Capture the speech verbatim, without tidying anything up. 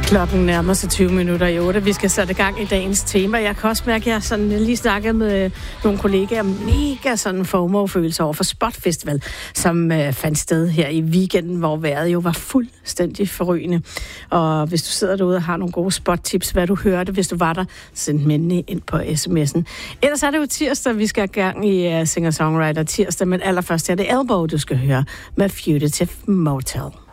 Klokken nærmer sig tyve minutter i otte. Vi skal sætte i gang i dagens tema. Jeg kan også mærke, at jeg sådan lige snakket med nogle kollegaer mega sådan FOMO-følelse over for Spot Festival, som øh, fandt sted her i weekenden, hvor vejret jo var fuldstændig forrygende. Og hvis du sidder derude og har nogle gode spot-tips, hvad du hørte, hvis du var der, send dem endelig ind på sms'en. Ellers er det jo tirsdag, vi skal have gang i uh, singer-songwriter tirsdag, men allerførst er det Elbow, du skal høre med Fugitive Motel.